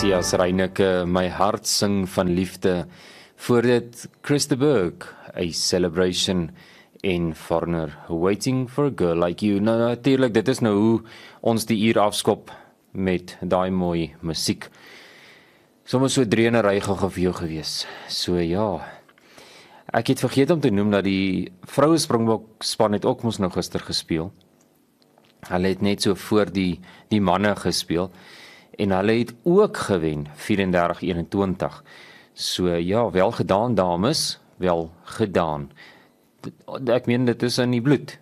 Messias Reineke, my hart sing van liefde. Voor dit Chris de Burgh, A Celebration en Foreigner, Waiting for a Girl Like You. Nou natuurlijk, dit is nou hoe ons die uur afskop met daai mooi musiek. Soms so dreenery gou vir jou gewees. So ja, ek het vergeet om te noem dat die vroue Springbok span het ook mos nou gister gespeel. Hulle het net so voor die manne gespeel. En hulle het ook gewen, 34-21. So ja, wel gedaan dames, wel gedaan. Ek meen dit is in die bloed,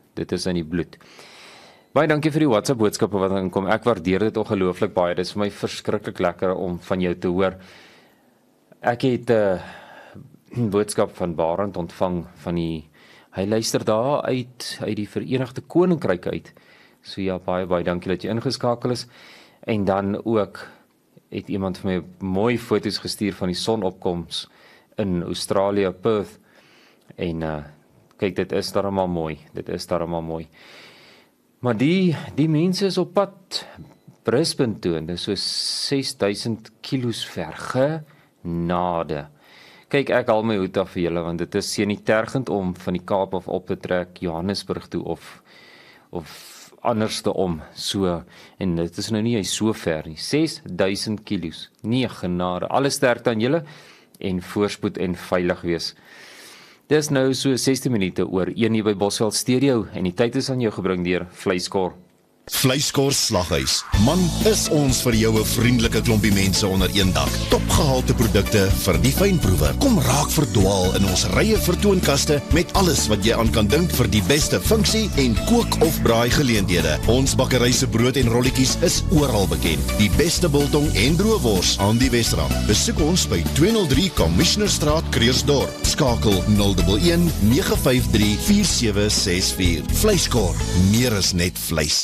Baie dankie vir die WhatsApp boodskappe wat inkom, ek waardeer dit ongelooflik baie, dit is vir my verskriklik lekker om van jou te hoor. Ek het 'n boodskap van Barend ontvang van hy luister daar uit die Verenigde Koninkryk uit. So ja, baie dankie dat jy ingeskakel is. En dan ook het iemand vir my mooi foto's gestuur van die sonopkoms in Australië, Perth. En kyk, dit is darmal mooi. Maar die mense is op pad Brisbane toe, dit is so 6000 kilos ver, genade. Kyk, ek haal my hoed af vir julle, want dit is nie tergend om van die Kaap af op te trek Johannesburg toe, of anderste om, so, en dit is nou nie so ver nie, 6000 kilos, nie genade, alles sterkte aan julle, en voorspoed en veilig wees. Dis nou so 16 minute oor 1 hier by Bosveld Stereo, en die tyd is aan jou gebring deur Vleiskor. Vleiskor Slaghuis. Man, is ons vir jou 'n vriendelike klompie mense onder een dak. Topgehalte produkte vir die fynproewer. Kom raak verdwaal in ons rye vertoonkaste met alles wat jy aan kan dink vir die beste funksie en kook of braai geleenthede. Ons bakkery se brood en rolletjies is oral bekend. Die beste biltong en droëwors aan die Wesrand. Besoek ons by 203 Commissionerstraat, Kreersdorp. Skakel 011 953 4764. Vleiskor, meer is net vleis.